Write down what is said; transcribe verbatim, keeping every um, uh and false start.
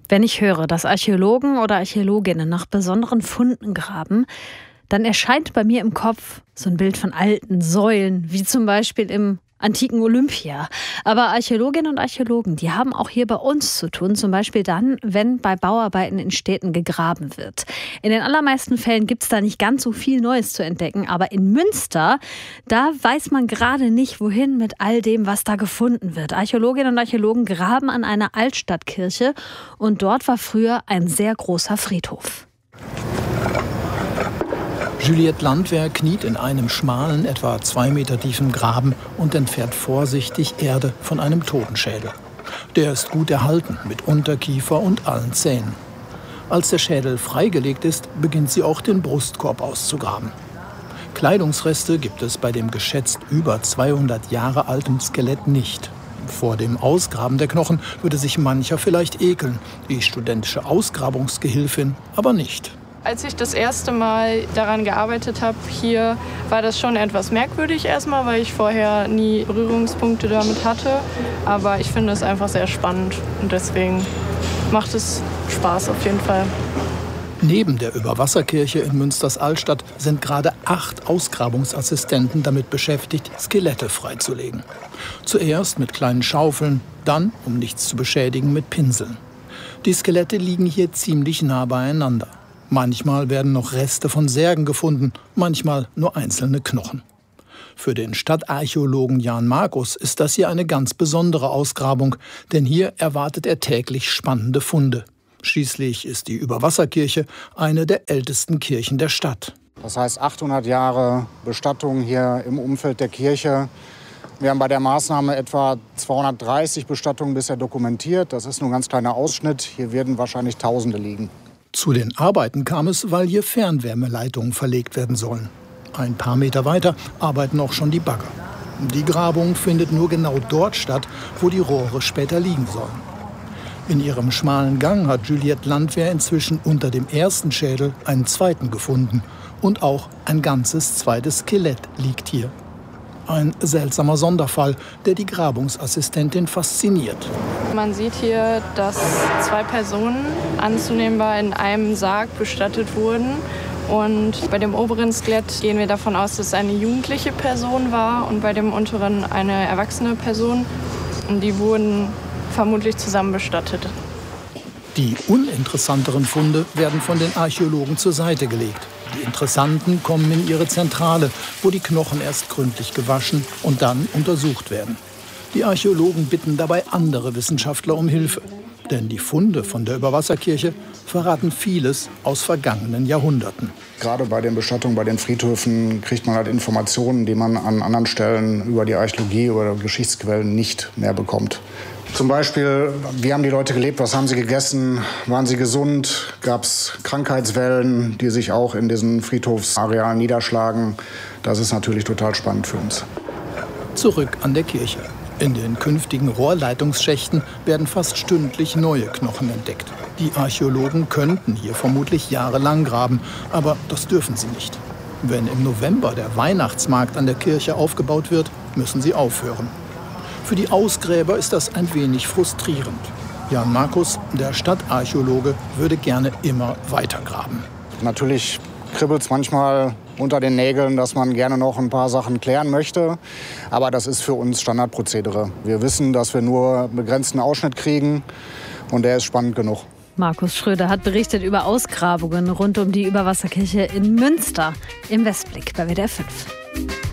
Wenn ich höre, dass Archäologen oder Archäologinnen nach besonderen Funden graben, dann erscheint bei mir im Kopf so ein Bild von alten Säulen, wie zum Beispiel im antiken Olympia. Aber Archäologinnen und Archäologen, die haben auch hier bei uns zu tun, zum Beispiel dann, wenn bei Bauarbeiten in Städten gegraben wird. In den allermeisten Fällen gibt es da nicht ganz so viel Neues zu entdecken, aber in Münster, da weiß man gerade nicht, wohin mit all dem, was da gefunden wird. Archäologinnen und Archäologen graben an einer Altstadtkirche und dort war früher ein sehr großer Friedhof. Juliette Landwehr kniet in einem schmalen, etwa zwei Meter tiefen Graben und entfernt vorsichtig Erde von einem Totenschädel. Der ist gut erhalten, mit Unterkiefer und allen Zähnen. Als der Schädel freigelegt ist, beginnt sie auch den Brustkorb auszugraben. Kleidungsreste gibt es bei dem geschätzt über zweihundert Jahre alten Skelett nicht. Vor dem Ausgraben der Knochen würde sich mancher vielleicht ekeln, die studentische Ausgrabungsgehilfin aber nicht. Als ich das erste Mal daran gearbeitet habe, hier war das schon etwas merkwürdig erstmal, weil ich vorher nie Berührungspunkte damit hatte. Aber ich finde es einfach sehr spannend und deswegen macht es Spaß auf jeden Fall. Neben der Überwasserkirche in Münsters Altstadt sind gerade acht Ausgrabungsassistenten damit beschäftigt, Skelette freizulegen. Zuerst mit kleinen Schaufeln, dann, um nichts zu beschädigen, mit Pinseln. Die Skelette liegen hier ziemlich nah beieinander. Manchmal werden noch Reste von Särgen gefunden, manchmal nur einzelne Knochen. Für den Stadtarchäologen Jan Markus ist das hier eine ganz besondere Ausgrabung, denn hier erwartet er täglich spannende Funde. Schließlich ist die Überwasserkirche eine der ältesten Kirchen der Stadt. Das heißt achthundert Jahre Bestattung hier im Umfeld der Kirche. Wir haben bei der Maßnahme etwa zweihundertdreißig Bestattungen bisher dokumentiert. Das ist nur ein ganz kleiner Ausschnitt. Hier werden wahrscheinlich Tausende liegen. Zu den Arbeiten kam es, weil hier Fernwärmeleitungen verlegt werden sollen. Ein paar Meter weiter arbeiten auch schon die Bagger. Die Grabung findet nur genau dort statt, wo die Rohre später liegen sollen. In ihrem schmalen Gang hat Juliette Landwehr inzwischen unter dem ersten Schädel einen zweiten gefunden. Und auch ein ganzes zweites Skelett liegt hier. Ein seltsamer Sonderfall, der die Grabungsassistentin fasziniert. Man sieht hier, dass zwei Personen anzunehmbar in einem Sarg bestattet wurden. Und bei dem oberen Skelett gehen wir davon aus, dass es eine jugendliche Person war und bei dem unteren eine erwachsene Person. Und die wurden vermutlich zusammen bestattet. Die uninteressanteren Funde werden von den Archäologen zur Seite gelegt. Die interessanten kommen in ihre Zentrale, wo die Knochen erst gründlich gewaschen und dann untersucht werden. Die Archäologen bitten dabei andere Wissenschaftler um Hilfe. Denn die Funde von der Überwasserkirche verraten vieles aus vergangenen Jahrhunderten. Gerade bei den Bestattungen, bei den Friedhöfen kriegt man halt Informationen, die man an anderen Stellen über die Archäologie oder Geschichtsquellen nicht mehr bekommt. Zum Beispiel, wie haben die Leute gelebt, was haben sie gegessen, waren sie gesund, gab es Krankheitswellen, die sich auch in diesen Friedhofsarealen niederschlagen. Das ist natürlich total spannend für uns. Zurück an der Kirche. In den künftigen Rohrleitungsschächten werden fast stündlich neue Knochen entdeckt. Die Archäologen könnten hier vermutlich jahrelang graben, aber das dürfen sie nicht. Wenn im November der Weihnachtsmarkt an der Kirche aufgebaut wird, müssen sie aufhören. Für die Ausgräber ist das ein wenig frustrierend. Jan Markus, der Stadtarchäologe, würde gerne immer weiter graben. Natürlich kribbelt es manchmal unter den Nägeln, dass man gerne noch ein paar Sachen klären möchte. Aber das ist für uns Standardprozedere. Wir wissen, dass wir nur einen begrenzten Ausschnitt kriegen und der ist spannend genug. Markus Schröder hat berichtet über Ausgrabungen rund um die Überwasserkirche in Münster im Westblick bei W D R fünf.